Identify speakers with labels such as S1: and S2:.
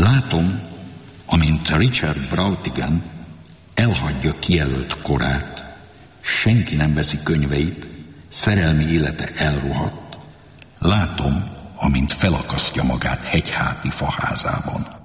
S1: Látom, amint Richard Brautigan elhagyja kijelölt korát, senki nem veszi könyveit, szerelmi élete elrohadt. Látom, amint felakasztja magát hegyháti faházában.